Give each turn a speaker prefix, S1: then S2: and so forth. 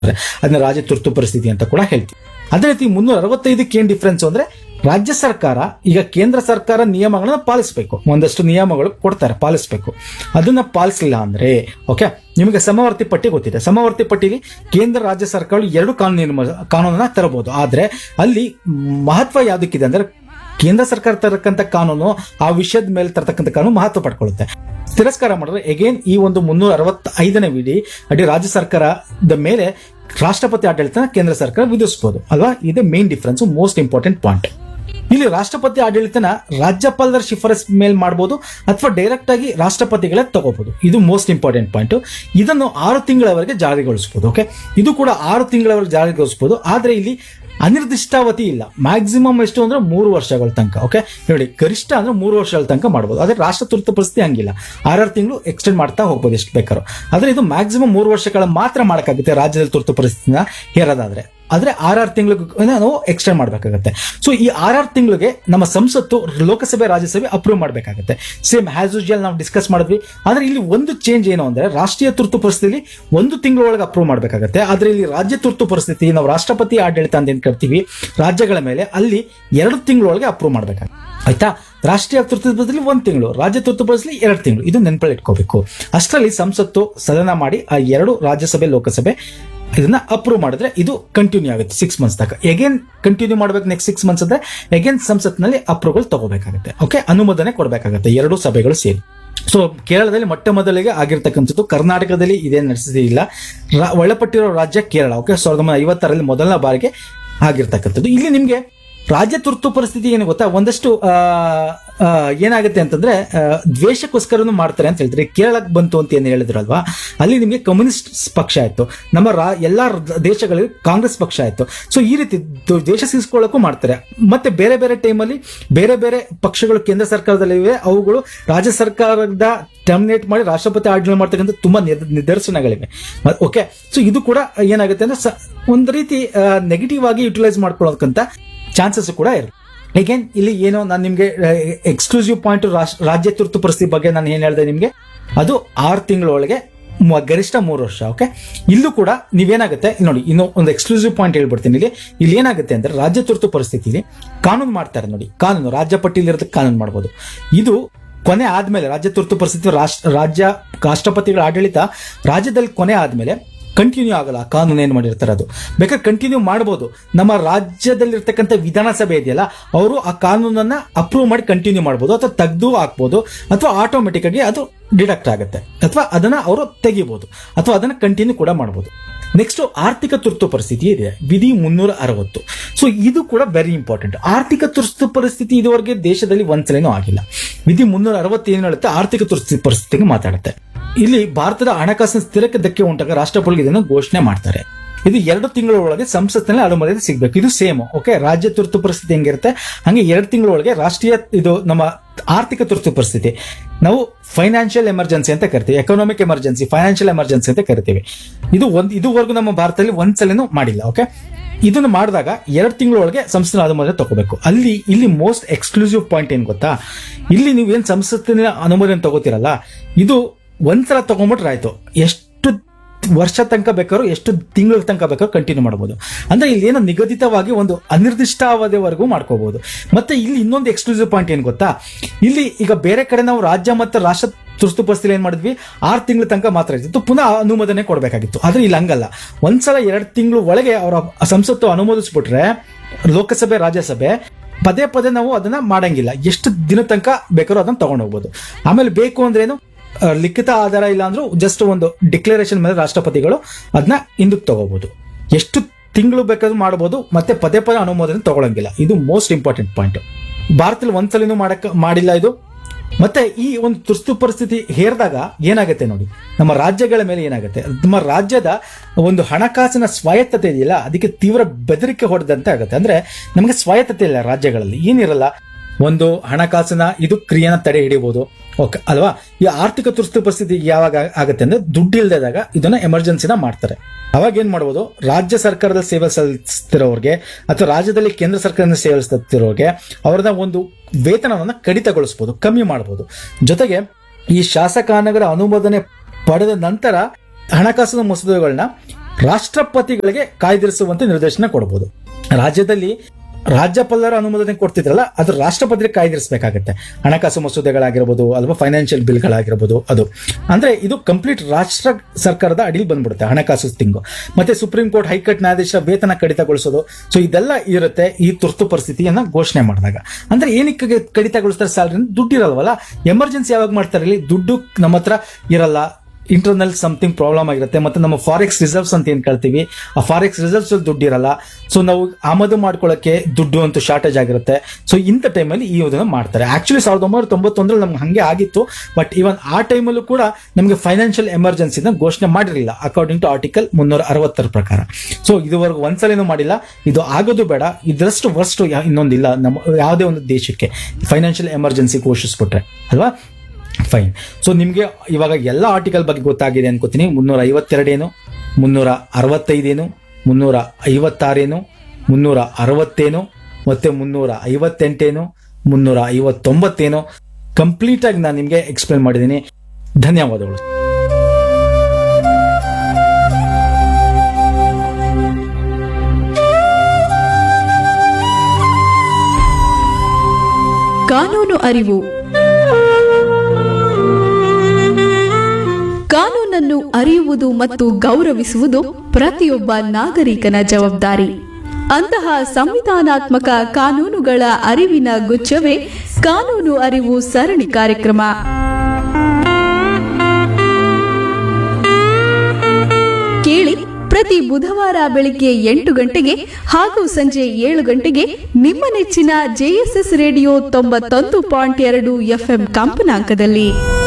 S1: ಅದನ್ನ ರಾಜ್ಯ ತುರ್ತು ಪರಿಸ್ಥಿತಿ ಅಂತ ಕೂಡ ಹೇಳ್ತೀವಿ. ಅದೇ ರೀತಿ 365ಕ್ಕೆ ಏನ್ ಡಿಫ್ರೆನ್ಸ್ ಅಂದ್ರೆ ರಾಜ್ಯ ಸರ್ಕಾರ ಈಗ ಕೇಂದ್ರ ಸರ್ಕಾರ ನಿಯಮಗಳನ್ನ ಪಾಲಿಸಬೇಕು, ಒಂದಷ್ಟು ನಿಯಮಗಳು ಕೊಡ್ತಾರೆ ಪಾಲಿಸಬೇಕು. ಅದನ್ನ ಪಾಲಿಸಲಿಲ್ಲ ಅಂದ್ರೆ ಓಕೆ, ನಿಮಗೆ ಸಮವರ್ತಿ ಪಟ್ಟಿ ಗೊತ್ತಿದೆ. ಸಮವರ್ತಿ ಪಟ್ಟಿಲಿ ಕೇಂದ್ರ ರಾಜ್ಯ ಸರ್ಕಾರಗಳು ಎರಡು ಕಾನೂನನ್ನ ತರಬಹುದು. ಆದ್ರೆ ಅಲ್ಲಿ ಮಹತ್ವ ಯಾವ್ದಕ್ಕಿದೆ ಅಂದ್ರೆ ಕೇಂದ್ರ ಸರ್ಕಾರ ತರತಕ್ಕಂಥ ಕಾನೂನು ಆ ವಿಷಯದ ಮೇಲೆ ತರತಕ್ಕಂಥ ಕಾನೂನು ಮಹತ್ವ ಪಡ್ಕೊಳ್ಳುತ್ತೆ. ತಿರಸ್ಕಾರ ಮಾಡಿದ್ರೆ ಎಗೇನ್ ಈ ಒಂದು 365ನೇ ವಿಧಿ ಅಡಿ ರಾಜ್ಯ ಸರ್ಕಾರದ ಮೇಲೆ ರಾಷ್ಟ್ರಪತಿ ಆಡಳಿತ ಕೇಂದ್ರ ಸರ್ಕಾರ ವಿಧಿಸಬಹುದು ಅಲ್ವಾ. ಇದು main difference, most important point. ಇಲ್ಲಿ ರಾಷ್ಟ್ರಪತಿ ಆಡಳಿತನ ರಾಜ್ಯಪಾಲರ ಶಿಫಾರಸ್ ಮೇಲೆ ಮಾಡಬಹುದು ಅಥವಾ ಡೈರೆಕ್ಟ್ ಆಗಿ ರಾಷ್ಟ್ರಪತಿಗಳೇ ತಗೋಬಹುದು. ಇದು ಮೋಸ್ಟ್ ಇಂಪಾರ್ಟೆಂಟ್ ಪಾಯಿಂಟ್. ಇದನ್ನು 6 ತಿಂಗಳವರೆಗೆ ಜಾರಿಗೊಳಿಸಬಹುದು. ಓಕೆ, ಇದು ಕೂಡ 6 ತಿಂಗಳವರೆಗೆ ಜಾರಿಗೊಳಿಸಬಹುದು. ಆದ್ರೆ ಇಲ್ಲಿ ಅನಿರ್ದಿಷ್ಟಾವಧಿ ಇಲ್ಲ. ಮ್ಯಾಕ್ಸಿಮಮ್ ಎಷ್ಟು ಅಂದ್ರೆ 3 ವರ್ಷಗಳ ತನಕ. ಓಕೆ ನೋಡಿ, ಗರಿಷ್ಠ ಅಂದ್ರೆ 3 ವರ್ಷಗಳ ತನಕ ಮಾಡಬಹುದು. ಆದ್ರೆ ರಾಷ್ಟ್ರ ತುರ್ತು ಪರಿಸ್ಥಿತಿ ಹಂಗಿಲ್ಲ, 6 ತಿಂಗಳು ಎಕ್ಸ್ಟೆಂಡ್ ಮಾಡ್ತಾ ಹೋಗ್ಬೋದು ಎಷ್ಟು ಬೇಕಾದ್ರೂ. ಆದ್ರೆ ಇದು ಮ್ಯಾಕ್ಸಿಮಮ್ 3 ವರ್ಷಗಳ ಮಾತ್ರ ಮಾಡಕ್ಕಾಗುತ್ತೆ ರಾಜ್ಯದಲ್ಲಿ ತುರ್ತು ಪರಿಸ್ಥಿತಿನ ಹೇರೋದಾದ್ರೆ. ಆದ್ರೆ 6 ತಿಂಗಳಿಗೆ ನಾವು ಎಕ್ಸ್ಟೆಂಡ್ ಮಾಡಬೇಕಾಗುತ್ತೆ. ಸೊ ಈ 6 ತಿಂಗಳಿಗೆ ನಮ್ಮ ಸಂಸತ್ತು ಲೋಕಸಭೆ ರಾಜ್ಯಸಭೆ ಅಪ್ರೂವ್ ಮಾಡಬೇಕಾಗುತ್ತೆ. ಸೇಮ್ ಆಸ್ ಯೂಶುವಲ್ ನಾವು ಡಿಸ್ಕಸ್ ಮಾಡಿದ್ವಿ. ಆದ್ರೆ ಇಲ್ಲಿ ಒಂದು ಚೇಂಜ್ ಏನು ಅಂದ್ರೆ ರಾಷ್ಟ್ರೀಯ ತುರ್ತು ಪರಿಸ್ಥಿತಿಲಿ 1 ತಿಂಗಳೊಳಗೆ ಅಪ್ರೂವ್ ಮಾಡಬೇಕಾಗುತ್ತೆ. ಆದ್ರೆ ಇಲ್ಲಿ ರಾಜ್ಯ ತುರ್ತು ಪರಿಸ್ಥಿತಿ ನಾವು ರಾಷ್ಟ್ರಪತಿ ಆಡಳಿತ ಅಂತ ಏನ್ ಕರಿತೀವಿ ರಾಜ್ಯಗಳ ಮೇಲೆ, ಅಲ್ಲಿ 2 ತಿಂಗಳೊಳಗೆ ಅಪ್ರೂವ್ ಮಾಡಬೇಕಾಗುತ್ತೆ. ಆಯ್ತಾ, ರಾಷ್ಟ್ರೀಯ ತುರ್ತು ಪರಿಸ್ಥಿತಿಲಿ 1 ತಿಂಗಳು, ರಾಜ್ಯ ತುರ್ತು ಪರಿಸ್ಥಿತಿ 2 ತಿಂಗಳು. ಇದು ನೆನಪಲ್ಲಿ ಇಟ್ಕೋಬೇಕು. ಅಷ್ಟರಲ್ಲಿ ಸಂಸತ್ತು ಸದನ ಮಾಡಿ ಆ 2 ರಾಜ್ಯಸಭೆ ಲೋಕಸಭೆ ಇದನ್ನ ಅಪ್ರೂವ್ ಮಾಡಿದ್ರೆ ಇದು ಕಂಟಿನ್ಯೂ ಆಗುತ್ತೆ 6 ಮಂತ್ಸ್ ತನಕ. ಎಗೇನ್ ಕಂಟಿನ್ಯೂ ಮಾಡಬೇಕು ನೆಕ್ಸ್ಟ್ 6 ಮಂತ್ಸ್ ಅಂದ್ರೆ ಎಗೇನ್ ಸಂಸತ್ನಲ್ಲಿ ಅಪ್ರೂವಲ್ ತಗೋಬೇಕಾಗುತ್ತೆ. ಓಕೆ, ಅನುಮೋದನೆ ಕೊಡಬೇಕಾಗುತ್ತೆ 2 ಸಭೆಗಳು ಸೇರಿ. ಸೊ ಕೇರಳದಲ್ಲಿ ಮೊಟ್ಟ ಮೊದಲಿಗೆ ಆಗಿರ್ತಕ್ಕಂಥದ್ದು, ಕರ್ನಾಟಕದಲ್ಲಿ ಇದೇನು ನಡೆಸಿಲ್ಲ. ಒಳಪಟ್ಟಿರೋ ರಾಜ್ಯ ಕೇರಳ. ಓಕೆ, 1950ರಲ್ಲಿ ಮೊದಲನೇ ಬಾರಿಗೆ ಆಗಿರ್ತಕ್ಕಂಥದ್ದು. ಇಲ್ಲಿ ನಿಮ್ಗೆ ರಾಜ್ಯ ತುರ್ತು ಪರಿಸ್ಥಿತಿ ಏನು ಗೊತ್ತಾ, ಒಂದಷ್ಟು ಏನಾಗುತ್ತೆ ಅಂತಂದ್ರೆ ದ್ವೇಷಕ್ಕೋಸ್ಕರನು ಮಾಡ್ತಾರೆ ಅಂತ ಹೇಳ್ತಾರೆ. ಕೇರಳಕ್ಕೆ ಬಂತು ಅಂತ ಏನು ಹೇಳಿದ್ರಲ್ವಾ, ಅಲ್ಲಿ ನಿಮಗೆ ಕಮ್ಯುನಿಸ್ಟ್ ಪಕ್ಷ ಆಯ್ತು, ನಮ್ಮ ಎಲ್ಲಾ ದೇಶಗಳಲ್ಲಿ ಕಾಂಗ್ರೆಸ್ ಪಕ್ಷ ಆಯ್ತು. ಸೊ ಈ ರೀತಿ ದೇಶ ಸಿಗಿಸ್ಕೊಳ್ಳೋಕ್ಕೂ ಮಾಡ್ತಾರೆ. ಮತ್ತೆ ಬೇರೆ ಬೇರೆ ಟೈಮಲ್ಲಿ ಬೇರೆ ಬೇರೆ ಪಕ್ಷಗಳು ಕೇಂದ್ರ ಸರ್ಕಾರದಲ್ಲಿವೆ, ಅವುಗಳು ರಾಜ್ಯ ಸರ್ಕಾರದ ಟರ್ಮಿನೇಟ್ ಮಾಡಿ ರಾಷ್ಟ್ರಪತಿ ಆಡಳಿತ ಮಾಡ್ತಕ್ಕಂಥ ತುಂಬಾ ನಿದರ್ಶನಗಳಿವೆ. ಓಕೆ, ಸೊ ಇದು ಕೂಡ ಏನಾಗುತ್ತೆ ಅಂದ್ರೆ ಒಂದು ರೀತಿ ನೆಗೆಟಿವ್ ಆಗಿ ಯುಟಿಲೈಸ್ ಮಾಡ್ಕೊಳ್ಳೋದಕ್ಕಂತ ಚಾನ್ಸಸ್ ಕೂಡ ಇರುತ್ತೆ. ಅಗೇನ್ ಇಲ್ಲಿ ಏನೋ ನಾನು ನಿಮ್ಗೆ ಎಕ್ಸ್ಕ್ಲೂಸಿವ್ ಪಾಯಿಂಟ್ ರಾಜ್ಯ ತುರ್ತು ಪರಿಸ್ಥಿತಿ ಬಗ್ಗೆ ನಾನು ಏನ್ ಹೇಳಿದೆ ನಿಮ್ಗೆ, ಅದು 6 ತಿಂಗಳೊಳಗೆ ಗರಿಷ್ಠ 3 ವರ್ಷ. ಓಕೆ, ಇಲ್ಲೂ ಕೂಡ ನೀವೇನಾಗುತ್ತೆ ನೋಡಿ, ಇನ್ನು ಒಂದು ಎಕ್ಸ್ಕ್ಲೂಸಿವ್ ಪಾಯಿಂಟ್ ಹೇಳ್ಬಿಡ್ತೀನಿ. ಇಲ್ಲಿ ಏನಾಗುತ್ತೆ ಅಂದ್ರೆ ರಾಜ್ಯ ತುರ್ತು ಪರಿಸ್ಥಿತಿಲಿ ಕಾನೂನು ಮಾಡ್ತಾರೆ ನೋಡಿ, ಕಾನೂನು ರಾಜ್ಯ ಪಟ್ಟಿಲಿರೋದಕ್ಕೆ ಕಾನೂನು ಮಾಡಬಹುದು. ಇದು ಕೊನೆ ಆದ್ಮೇಲೆ ರಾಜ್ಯ ತುರ್ತು ಪರಿಸ್ಥಿತಿ ರಾಜ್ಯ ರಾಷ್ಟ್ರಪತಿಗಳ ಆಡಳಿತ ರಾಜ್ಯದಲ್ಲಿ ಕೊನೆ ಆದ್ಮೇಲೆ ಕಂಟಿನ್ಯೂ ಆಗಲ್ಲ. ಕಾನೂನು ಏನ್ ಮಾಡಿರ್ತಾರೆ ಅದು ಬೇಕಾದ್ರೆ ಕಂಟಿನ್ಯೂ ಮಾಡಬಹುದು. ನಮ್ಮ ರಾಜ್ಯದಲ್ಲಿರ್ತಕ್ಕಂಥ ವಿಧಾನಸಭೆ ಇದೆಯಲ್ಲ, ಅವರು ಆ ಕಾನೂನನ್ನ ಅಪ್ರೂವ್ ಮಾಡಿ ಕಂಟಿನ್ಯೂ ಮಾಡಬಹುದು, ಅಥವಾ ತೆಗೆದು ಹಾಕ್ಬೋದು, ಅಥವಾ ಆಟೋಮೆಟಿಕ್ ಆಗಿ ಅದು ಡಿಡಕ್ಟ್ ಆಗುತ್ತೆ, ಅಥವಾ ಅದನ್ನ ಅವರು ತೆಗಿಬಹುದು, ಅಥವಾ ಅದನ್ನ ಕಂಟಿನ್ಯೂ ಕೂಡ ಮಾಡಬಹುದು. ನೆಕ್ಸ್ಟ್ ಆರ್ಥಿಕ ತುರ್ತು ಪರಿಸ್ಥಿತಿ ಇದೆ, ವಿಧಿ 360. ಸೊ ಇದು ಕೂಡ ವೆರಿ ಇಂಪಾರ್ಟೆಂಟ್. ಆರ್ಥಿಕ ತುರ್ತು ಪರಿಸ್ಥಿತಿ ಇದುವರೆಗೆ ದೇಶದಲ್ಲಿ ಒಂದ್ಸಲೇನೂ ಆಗಿಲ್ಲ. ವಿಧಿ 360 ಏನು ಹೇಳುತ್ತೆ, ಆರ್ಥಿಕ ತುರ್ತು ಪರಿಸ್ಥಿತಿಗೆ ಮಾತಾಡುತ್ತೆ. ಇಲ್ಲಿ ಭಾರತದ ಹಣಕಾಸಿನ ಸ್ಥಿರಕ್ಕೆ ಧಕ್ಕೆ ಉಂಟಾಗ ರಾಷ್ಟ್ರಪತಿ ಇದನ್ನು ಘೋಷಣೆ ಮಾಡ್ತಾರೆ. ಇದು 2 ತಿಂಗಳ ಒಳಗೆ ಸಂಸತ್ತಿನಲ್ಲಿ ಅನುಮೋದನೆ ಸಿಗಬೇಕು. ಇದು ಸೇಮ್. ಓಕೆ, ರಾಜ್ಯ ತುರ್ತು ಪರಿಸ್ಥಿತಿ ಹೆಂಗಿರುತ್ತೆ ಹಂಗೆ 2 ತಿಂಗಳ ಒಳಗೆ ರಾಷ್ಟ್ರೀಯ ಇದು ನಮ್ಮ ಆರ್ಥಿಕ ತುರ್ತು ಪರಿಸ್ಥಿತಿ ನಾವು ಫೈನಾನ್ಷಿಯಲ್ ಎಮರ್ಜೆನ್ಸಿ ಅಂತ ಕರಿತೀವಿ, ಎಕನಾಮಿಕ್ ಎಮರ್ಜೆನ್ಸಿ, ಫೈನಾನ್ಷಿಯಲ್ ಎಮರ್ಜೆನ್ಸಿ ಅಂತ ಕರಿತೀವಿ. ಇದುವರೆಗೂ ನಮ್ಮ ಭಾರತದಲ್ಲಿ ಒಂದ್ಸಲನೂ ಮಾಡಿಲ್ಲ. ಓಕೆ, ಇದನ್ನು ಮಾಡಿದಾಗ 2 ತಿಂಗಳೊಳಗೆ ಸಂಸತ್ತಿನ ಅನುಮೋದನೆ ತಗೋಬೇಕು. ಇಲ್ಲಿ ಮೋಸ್ಟ್ ಎಕ್ಸ್ಕ್ಲೂಸಿವ್ ಪಾಯಿಂಟ್ ಏನ್ ಗೊತ್ತಾ, ಇಲ್ಲಿ ನೀವೇನ್ ಸಂಸತ್ತಿನ ಅನುಮೋದನೆ ತಗೋತಿರಲ್ಲ, ಇದು ಒಂದ್ಸಲ ತಗೊಂಡ್ಬಿಟ್ರೆ ಆಯ್ತು, ಎಷ್ಟು ವರ್ಷ ತನಕ ಬೇಕಾದ್ರೂ ಎಷ್ಟು ತಿಂಗಳ ತನಕ ಬೇಕಾದ್ರೂ ಕಂಟಿನ್ಯೂ ಮಾಡಬಹುದು. ಅಂದ್ರೆ ಇಲ್ಲಿ ಏನೋ ನಿಗದಿತವಾಗಿ ಒಂದು ಅನಿರ್ದಿಷ್ಟಾವಧಿವರೆಗೂ ಮಾಡ್ಕೋಬಹುದು. ಮತ್ತೆ ಇಲ್ಲಿ ಇನ್ನೊಂದು ಎಕ್ಸ್ಕ್ಲೂಸಿವ್ ಪಾಯಿಂಟ್ ಏನ್ ಗೊತ್ತಾ, ಇಲ್ಲಿ ಈಗ ಬೇರೆ ಕಡೆ ನಾವು ರಾಜ್ಯ ಮತ್ತು ರಾಷ್ಟ್ರ ತುರ್ತು ಪರಿಸ್ಥಿತಿ ಏನ್ ಮಾಡಿದ್ವಿ, 6 ತಿಂಗಳ ತನಕ ಮಾತ್ರ ಇರ್ತಿತ್ತು, ಪುನಃ ಅನುಮೋದನೆ ಕೊಡಬೇಕಾಗಿತ್ತು. ಆದ್ರೆ ಇಲ್ಲಿ ಹಂಗಲ್ಲ, ಒಂದ್ಸಲ 2 ತಿಂಗಳು ಒಳಗೆ ಅವರ ಸಂಸತ್ತು ಅನುಮೋದಿಸ್ಬಿಟ್ರೆ ಲೋಕಸಭೆ ರಾಜ್ಯಸಭೆ ಪದೇ ಪದೇ ನಾವು ಅದನ್ನ ಮಾಡಂಗಿಲ್ಲ. ಎಷ್ಟು ದಿನ ತನಕ ಬೇಕಾದ್ರೂ ಅದನ್ನ ತಗೊಂಡು ಹೋಗ್ಬೋದು. ಆಮೇಲೆ ಬೇಕು ಅಂದ್ರೇನು ಲಿಖಿತ ಆಧಾರ ಇಲ್ಲ ಅಂದ್ರೂ ಜಸ್ಟ್ ಒಂದು ಡಿಕ್ಲರೇಷನ್ ಮೇಲೆ ರಾಷ್ಟ್ರಪತಿಗಳು ಅದನ್ನ ಹಿಂದಕ್ಕೆ ತಗೋಬಹುದು. ಎಷ್ಟು ತಿಂಗಳು ಬೇಕಾದ್ರೂ ಮಾಡಬಹುದು, ಮತ್ತೆ ಪದೇ ಪದೇ ಅನುಮೋದನೆ ತಗೊಳಂಗಿಲ್ಲ. ಇದು ಮೋಸ್ಟ್ ಇಂಪಾರ್ಟೆಂಟ್ ಪಾಯಿಂಟ್. ಭಾರತದಲ್ಲಿ ಒಂದ್ಸಲಿನೂ ಮಾಡಿಲ್ಲ ಇದು. ಮತ್ತೆ ಈ ಒಂದು ತುರ್ತು ಪರಿಸ್ಥಿತಿ ಹೇರಿದಾಗ ಏನಾಗುತ್ತೆ ನೋಡಿ, ನಮ್ಮ ರಾಜ್ಯಗಳ ಮೇಲೆ ಏನಾಗುತ್ತೆ, ನಮ್ಮ ರಾಜ್ಯದ ಒಂದು ಹಣಕಾಸಿನ ಸ್ವಾಯತ್ತತೆ ಇದೆಯಲ್ಲ, ಅದಕ್ಕೆ ತೀವ್ರ ಬೆದರಿಕೆ ಹೊಡೆದಂತೆ ಆಗುತ್ತೆ. ಅಂದ್ರೆ ನಮಗೆ ಸ್ವಾಯತ್ತತೆ ಇಲ್ಲ ರಾಜ್ಯಗಳಲ್ಲಿ, ಏನಿರಲ್ಲ. ಒಂದು ಹಣಕಾಸಿನ ಇದು ಕ್ರಿಯೆನ ತಡೆ ಹಿಡಿಬಹುದು. ಓಕೆ ಅಲ್ವಾ. ಈ ಆರ್ಥಿಕ ತುರ್ತು ಪರಿಸ್ಥಿತಿ ಯಾವಾಗ ಆಗುತ್ತೆ ಅಂದ್ರೆ ದುಡ್ಡು ಇಲ್ದಾಗ ಇದನ್ನ ಎಮರ್ಜೆನ್ಸಿನ ಮಾಡ್ತಾರೆ. ಅವಾಗ ಏನ್ ಮಾಡಬಹುದು, ರಾಜ್ಯ ಸರ್ಕಾರದ ಸೇವೆ ಸಲ್ಲಿಸ್ತಿರೋರ್ಗೆ ಅಥವಾ ರಾಜ್ಯದಲ್ಲಿ ಕೇಂದ್ರ ಸರ್ಕಾರದ ಸೇವೆ ಸಲ್ಲಿಸ್ತಿರೋರ್ಗೆ ಅವ್ರನ್ನ ಒಂದು ವೇತನವನ್ನ ಕಡಿತಗೊಳಿಸಬಹುದು, ಕಮ್ಮಿ ಮಾಡಬಹುದು. ಜೊತೆಗೆ ಈ ಶಾಸಕಾನಗರ ಅನುಮೋದನೆ ಪಡೆದ ನಂತರ ಹಣಕಾಸಿನ ಮಸೂದೆಗಳನ್ನ ರಾಷ್ಟ್ರಪತಿಗಳಿಗೆ ಕಾಯ್ದಿರಿಸುವಂತೆ ನಿರ್ದೇಶನ ಕೊಡಬಹುದು. ರಾಜ್ಯದಲ್ಲಿ ರಾಜ್ಯಪಾಲರ ಅನುಮೋದನೆ ಕೊಡ್ತಿದ್ರಲ್ಲ, ಅದು ರಾಷ್ಟ್ರಪತಿಗೆ ಕಾಯ್ದಿರಿಸಬೇಕಾಗತ್ತೆ. ಹಣಕಾಸು ಮಸೂದೆಗಳಾಗಿರ್ಬೋದು ಅಥವಾ ಫೈನಾನ್ಷಿಯಲ್ ಬಿಲ್ಗಳಾಗಿರ್ಬೋದು. ಅದು ಅಂದ್ರೆ ಇದು ಕಂಪ್ಲೀಟ್ ರಾಷ್ಟ್ರ ಸರ್ಕಾರದ ಅಡಿಯಲ್ಲಿ ಬಂದ್ಬಿಡುತ್ತೆ ಹಣಕಾಸು ತಿಂಗು. ಮತ್ತೆ ಸುಪ್ರೀಂ ಕೋರ್ಟ್, ಹೈಕೋರ್ಟ್ ನ್ಯಾಯಾಧೀಶರ ವೇತನ ಕಡಿತಗೊಳಿಸೋದು, ಸೊ ಇದೆಲ್ಲ ಇರುತ್ತೆ ಈ ತುರ್ತು ಪರಿಸ್ಥಿತಿಯನ್ನ ಘೋಷಣೆ ಮಾಡಿದಾಗ. ಅಂದ್ರೆ ಏನಕ್ಕೆ ಕಡಿತಗೊಳಿಸ್ತಾರೆ ಸ್ಯಾಲರಿ? ದುಡ್ಡು ಇರಲ್ವಲ್ಲ. ಎಮರ್ಜೆನ್ಸಿ ಯಾವಾಗ ಮಾಡ್ತಾರೆ ಇಲ್ಲಿ? ದುಡ್ಡು ನಮ್ಮ ಹತ್ರ ಇರಲ್ಲ, ಇಂಟರ್ನಲ್ ಸಮಥಿಂಗ್ ಪ್ರಾಬ್ಲಮ್ ಆಗಿರುತ್ತೆ. ಮತ್ತೆ ನಮ್ಮ ಫಾರೆಕ್ಸ್ ರಿಸರ್ವ್ಸ್ ಅಂತ ಏನ್ ಕಳ್ತೀವಿ, ಆ ಫಾರೆಕ್ಸ್ ರಿಸರ್ವ್ಸ್ ದುಡ್ಡು ಇರಲ್ಲ. ಸೊ ನಾವು ಆಮದು ಮಾಡ್ಕೊಳ್ಳೋಕೆ ದುಡ್ಡು ಅಂತೂ ಶಾರ್ಟೇಜ್ ಆಗಿರುತ್ತೆ. ಸೊ ಇಂಥ ಟೈಮಲ್ಲಿ ಈ ಇದನ್ನ ಮಾಡ್ತಾರೆ. ಆಕ್ಚುಲಿ 1991 ನಮ್ಗೆ ಹಂಗೆ ಆಗಿತ್ತು. ಬಟ್ ಇವನ್ ಆ ಟೈಮಲ್ಲೂ ಕೂಡ ನಮಗೆ ಫೈನಾನ್ಷಿಯಲ್ ಎಮರ್ಜೆನ್ಸಿನ ಘೋಷಣೆ ಮಾಡಿರಲಿಲ್ಲ ಅಕಾರ್ಡಿಂಗ್ ಟು ಆರ್ಟಿಕಲ್ 360 ಪ್ರಕಾರ. ಸೊ ಇದುವರೆಗೂ ಒಂದ್ಸಲೇನೂ ಮಾಡಿಲ್ಲ. ಇದು ಆಗೋದು ಬೇಡ. ಇದರಷ್ಟು ವರ್ಸ್ಟ್ ಇನ್ನೊಂದಿಲ್ಲ ನಮ್ಮ ಯಾವುದೇ ಒಂದು ದೇಶಕ್ಕೆ ಫೈನಾನ್ಷಿಯಲ್ ಎಮರ್ಜೆನ್ಸಿ ಘೋಷಿಸ್ಬಿಟ್ರೆ ಅಲ್ವಾ. ಫೈನ್. ಸೊ ನಿಮ್ಗೆ ಇವಾಗ ಎಲ್ಲ ಆರ್ಟಿಕಲ್ ಬಗ್ಗೆ ಗೊತ್ತಾಗಿದೆ ಅನ್ಕೋತೀನಿ. 352 ಏನು, 365 ಏನು, 356 ಏನು, 360 ಏನು, ಮತ್ತೆ 358 ಏನು, 359 ಏನು ಕಂಪ್ಲೀಟ್ ಆಗಿ ನಾನು ನಿಮ್ಗೆ ಎಕ್ಸ್ಪ್ಲೇನ್ ಮಾಡಿದ್ದೀನಿ. ಧನ್ಯವಾದಗಳು.
S2: ಕಾನೂನು ಅರಿವು. ಕಾನೂನನ್ನು ಅರಿಯುವುದು ಮತ್ತು ಗೌರವಿಸುವುದು ಪ್ರತಿಯೊಬ್ಬ ನಾಗರಿಕನ ಜವಾಬ್ದಾರಿ. ಅಂತಹ ಸಂವಿಧಾನಾತ್ಮಕ ಕಾನೂನುಗಳ ಅರಿವಿನ ಗುಚ್ಛವೇ ಕಾನೂನು ಅರಿವು ಸರಣಿ ಕಾರ್ಯಕ್ರಮ. ಕೇಳಿ ಪ್ರತಿ ಬುಧವಾರ ಬೆಳಿಗ್ಗೆ 8 ಗಂಟೆಗೆ ಹಾಗೂ ಸಂಜೆ 7 ಗಂಟೆಗೆ ನಿಮ್ಮ ನೆಚ್ಚಿನ JSS ರೇಡಿಯೋ 91.2 FM ಕಂಪನಾಂಕದಲ್ಲಿ.